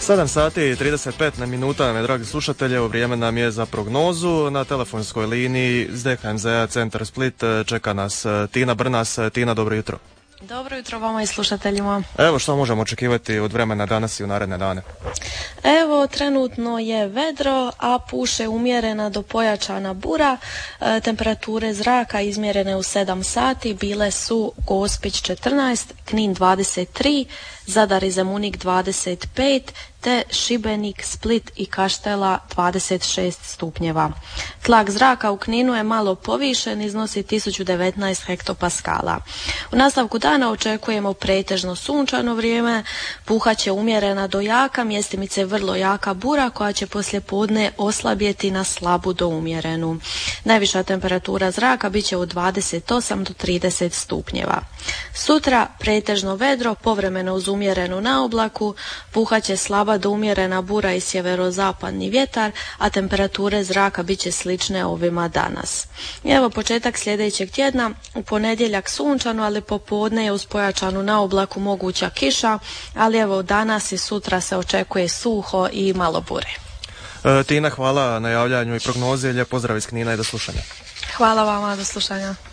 7 sati i 35 minuta, me dragi slušatelji, ovo vrijeme nam je za prognozu. Na telefonskoj liniji s DHMZ Centar Split čeka nas Tina Brnas. Tina, dobro jutro. Dobro jutro vama i slušateljima. Evo, što možemo očekivati od vremena danas i u naredne dane? Evo, trenutno je vedro, a puše umjerena do pojačana bura. Temperature zraka izmjerene u 7 sati bile su Gospić 14, Knin 23, Zadar i Zemunik 25, te Šibenik, Split i Kaštela 26 stupnjeva. Tlak zraka u Kninu je malo povišen, iznosi 1019 hektopaskala. U nastavku dana očekujemo pretežno sunčano vrijeme, puhaće umjerena do jaka, mjestimice vrlo jaka bura koja će poslijepodne oslabjeti na slabu do umjerenu. Najviša temperatura zraka bit će od 28 do 30 stupnjeva. Sutra pretežno vedro, povremeno uz umjerenu naoblaku, puhaće slaba do umjerena bura i sjeverozapadni vjetar, a temperature zraka bit će slične ovima danas. I evo početak sljedećeg tjedna, u ponedjeljak sunčano, ali popodne je uz pojačanu naoblaku moguća kiša, ali evo danas i sutra se očekuje suho i malo bure. Tina, hvala na javljanju i prognozi. Lijep pozdrav iz Knina i do slušanja. Hvala vama, do slušanja.